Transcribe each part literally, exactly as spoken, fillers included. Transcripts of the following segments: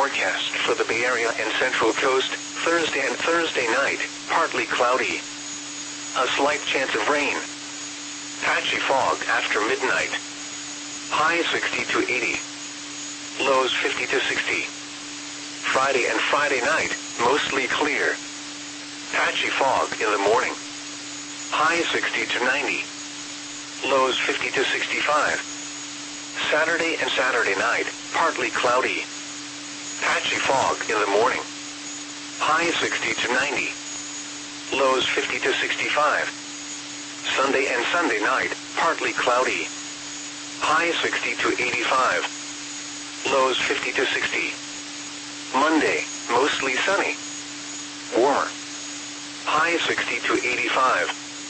forecast for the Bay Area and Central Coast, Thursday and Thursday night, partly cloudy. A slight chance of rain. Patchy fog after midnight. High sixty to eighty. Lows fifty to sixty. Friday and Friday night, mostly clear. Patchy fog in the morning. High sixty to ninety. Lows fifty to sixty-five. Saturday and Saturday night, partly cloudy. Patchy fog in the morning. High sixty to ninety. Lows fifty to sixty-five. Sunday and Sunday night, partly cloudy. High sixty to eighty-five. Lows fifty to sixty. Monday, mostly sunny. Warmer. High sixty to eighty-five.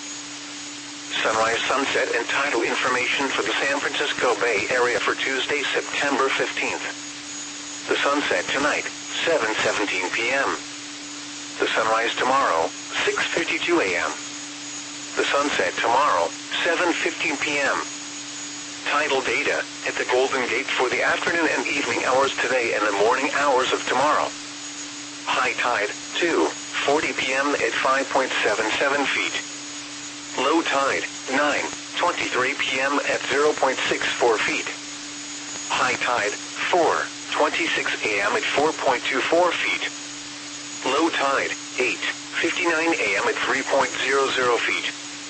Sunrise, sunset, and tidal information for the San Francisco Bay Area for Tuesday, September fifteenth. The sunset tonight, seven seventeen p m The sunrise tomorrow, six fifty-two a m The sunset tomorrow, seven fifteen p m Tidal data at the Golden Gate for the afternoon and evening hours today and the morning hours of tomorrow. High tide, two forty p m at five point seven seven feet. Low tide, nine twenty-three p m at zero point six four feet. High tide, four twenty-six a m at four point two four feet. Low tide, eight fifty-nine a m at three point zero zero feet.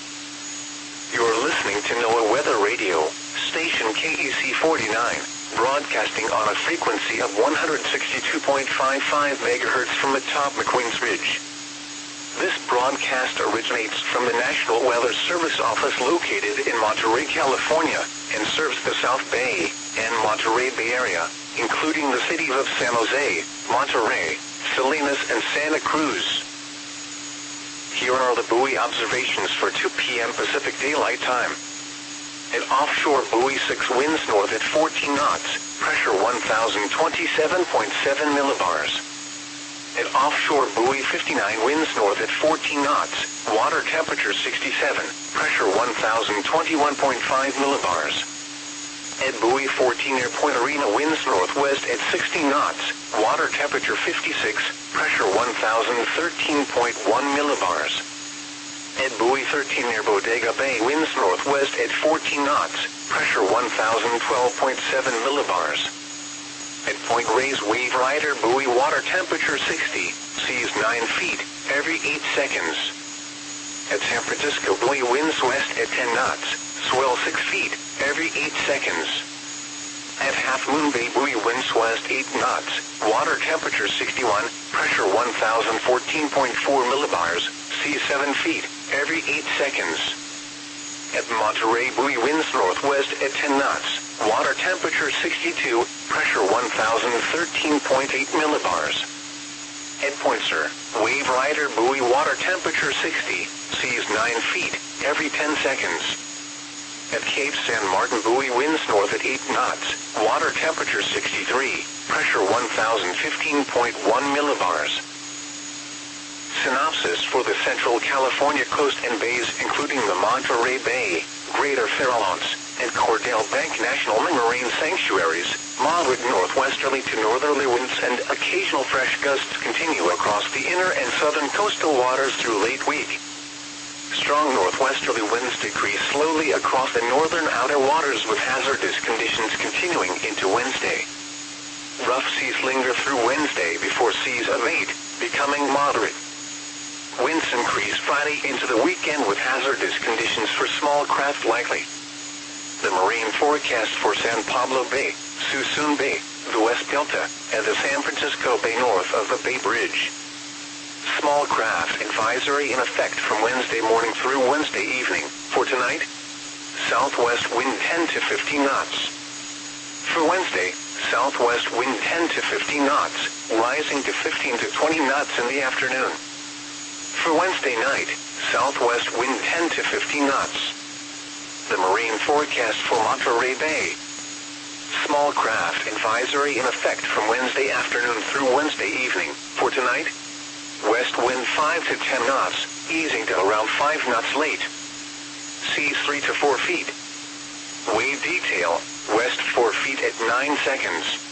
You're listening to NOAA Weather Radio, station K E C forty-nine, broadcasting on a frequency of one hundred sixty-two point five five megahertz from atop McQueen's Ridge. This broadcast originates from the National Weather Service office located in Monterey, California, and serves the South Bay and Monterey Bay Area, including the cities of San Jose, Monterey, Salinas, and Santa Cruz. Here are the buoy observations for two p m Pacific Daylight Time. At offshore buoy six, winds north at fourteen knots, pressure one thousand twenty-seven point seven millibars. At offshore buoy fifty-nine, winds north at fourteen knots, water temperature sixty-seven, pressure one thousand twenty-one point five millibars. At buoy fourteen, near Point Arena, winds northwest at sixty knots, water temperature fifty-six, pressure one thousand thirteen point one millibars. At buoy thirteen, near Bodega Bay, winds northwest at fourteen knots, pressure one thousand twelve point seven millibars. At Point Reyes Wave Rider buoy, water temperature sixty, seas nine feet, every eight seconds. At San Francisco buoy, winds west at ten knots, swell six feet, every eight seconds. At Half Moon Bay buoy, winds west eight knots, water temperature sixty-one, pressure one thousand fourteen point four millibars, seas seven feet, every eight seconds. At Monterey buoy, winds northwest at ten knots, water temperature sixty-two, pressure one thousand thirteen point eight millibars. At Point Sur, Wave Rider buoy, water temperature sixty, seas nine feet, every ten seconds. At Cape San Martin buoy, winds north at eight knots, water temperature sixty-three, pressure one thousand fifteen point one millibars. Synopsis for the Central California coast and bays, including the Monterey Bay, Greater Farallones, and Cordell Bank National Marine Sanctuaries. Moderate northwesterly to northerly winds and occasional fresh gusts continue across the inner and southern coastal waters through late week. Strong northwesterly winds decrease slowly across the northern outer waters, with hazardous conditions continuing into Wednesday. Rough seas linger through Wednesday before seas abate, becoming moderate. Winds increase Friday into the weekend, with hazardous conditions for small craft likely. The marine forecast for San Pablo Bay, Suisun Bay, the West Delta, and the San Francisco Bay north of the Bay Bridge. Small craft advisory in effect from Wednesday morning through Wednesday evening. For tonight, southwest wind ten to fifteen knots. For Wednesday, southwest wind ten to fifteen knots, rising to fifteen to twenty knots in the afternoon. For Wednesday night, southwest wind ten to fifteen knots. The marine forecast for Monterey Bay. Small craft advisory in effect from Wednesday afternoon through Wednesday evening. For tonight, west wind five to ten knots, easing to around five knots late. Seas three to four feet. Wave detail, west four feet at nine seconds.